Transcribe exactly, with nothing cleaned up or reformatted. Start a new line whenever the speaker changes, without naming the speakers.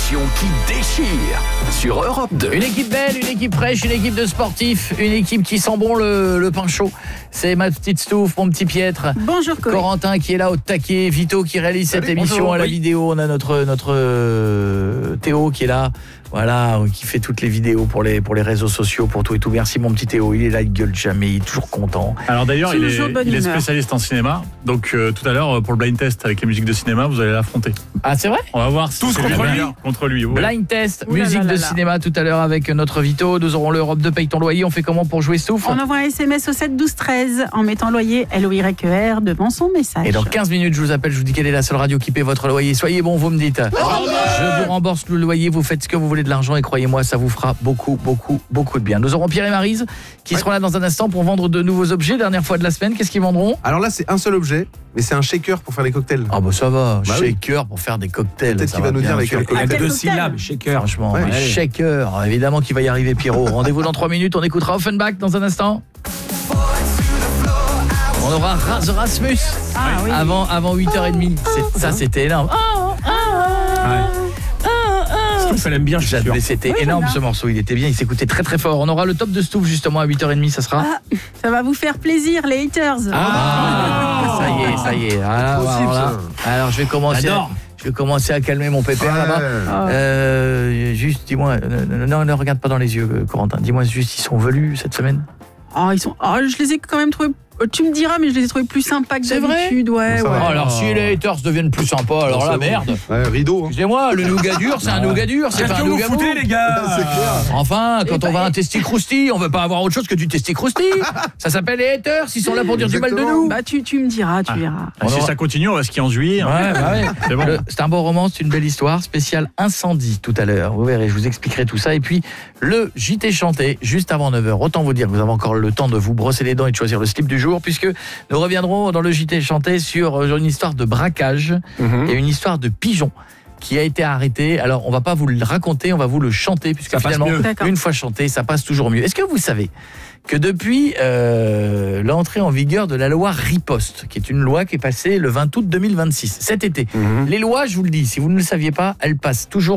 l'émission qui déchire sur Europe deux.
Une équipe belle, une équipe fraîche, une équipe de sportifs, une équipe qui sent bon le, le pain chaud. C'est ma petite Stouff, mon petit Pietre.
Bonjour Coé.
Corentin qui est là au taquet, Vito qui réalise cette
Salut,
émission
bonjour,
à la
oui.
vidéo. On a notre notre euh, Théo qui est là. Voilà, qui fait toutes les vidéos pour les pour les réseaux sociaux, pour tout et tout. Merci mon petit Théo, il est là, il gueule jamais, il est toujours content.
Alors d'ailleurs, il est,
Toujours de bonne
il est
humeur.
spécialiste en cinéma. Donc euh, tout à l'heure, pour le blind test avec les musiques de cinéma, vous allez l'affronter.
Ah, c'est vrai?
On va voir si
Tous
c'est
contre
le
lui
meilleur contre lui. Ouais.
Blind test,
Ouh là
musique
là là
de
là.
cinéma tout à l'heure avec notre Vito. Nous aurons l'Europe de Paye ton loyer. On fait comment pour jouer Stouff?
On envoie un S M S au sept douze treize en mettant loyer L O Y R E devant son message.
Et dans quinze minutes, je vous appelle, je vous dis quelle est la seule radio qui paie votre loyer. Soyez bon, vous me dites. Je vous rembourse le loyer, vous faites ce que vous voulez de l'argent et croyez-moi, ça vous fera beaucoup, beaucoup, beaucoup de bien. Nous aurons Pierre et Maryse qui seront là dans un instant pour vendre de nouveaux objets. Dernière fois de la semaine, qu'est-ce qu'ils vendront?
Alors là, c'est un seul objet, mais c'est un shaker pour faire les cocktails.
Ah bah ça va,
Bah oui.
shaker pour faire des cocktails.
Peut-être
ça
qu'il va nous
bien,
dire avec
monsieur.
quel
À
cocktail.
quel
Deux
cocktail
syllabes, shaker.
Franchement,
Ouais,
mais
allez.
shaker, évidemment qu'il va y arriver Pierrot. Rendez-vous dans trois minutes, on écoutera Offenbach dans un instant. On aura Ras- The Rasmus
Ah oui.
avant, avant huit heures trente. C'est- Ça, c'était énorme.
Stouff, elle aime bien, je suis sûr.
J'adore, c'était
Oui, j'aime
énorme
bien.
ce morceau, il était bien, il s'écoutait très très fort. On aura le top de Stouff justement à huit heures trente, ça sera.
Ah, ça va vous faire plaisir, les haters.
Ah, ça y est, ça y est. Ah,
Possible,
alors, là, alors je vais commencer. À,
J'adore.
je vais commencer à calmer mon pépère là-bas.
Ouais.
Euh, juste, dis-moi, euh, non, ne regarde pas dans les yeux, euh, Corentin. Dis-moi juste, ils sont velus cette semaine.
Oh, ils sont. Oh, je les ai quand même trouvés. Tu me diras, mais je les ai trouvés plus sympas que
C'est vrai
d'habitude. Ouais,
Bon, ça
ouais.
va.
Oh, alors, si les haters deviennent plus sympas, alors
Non,
la
c'est
merde.
bon. Ouais, rideau. hein.
Excusez-moi, le nougat dur, c'est un nougat dur, c'est
Qu'est-ce
pas
que
un
vous
nougat mou.
foutez, les gars?
C'est clair.
Enfin, quand
Eh
on
ben,
va à un testi crousti, on veut pas avoir autre chose que du testi crousti. Ça s'appelle les haters, ils sont là pour dire du mal de
Exactement.
nous.
Bah, tu, tu me diras, tu
Ah.
verras.
Ah,
On
si
aura-
ça continue, on va skier en juillet. hein.
Ouais, bah ouais.
C'est bon.
Le- C'est un beau roman, c'est une belle histoire, spécial incendie tout à l'heure. Vous verrez, je vous expliquerai tout ça. Et puis, le J T chanté, juste avant neuf heures. Autant vous dire que vous avez encore le temps de vous brosser les dents et de choisir le slip du jour, puisque nous reviendrons dans le J T chanté sur euh, une histoire de braquage et une histoire de pigeon qui a été arrêté. Alors, on va pas vous le raconter, on va vous le chanter, puisque
Ça passe
finalement,
mieux.
D'accord.
une fois chanté, ça passe toujours mieux. Est-ce que vous savez que depuis euh, l'entrée en vigueur de la loi Riposte, qui est une loi qui est passée le vingt août deux mille vingt-six, cet été,
Mhm.
les lois, je vous le dis, si vous ne le saviez pas, elles passent toujours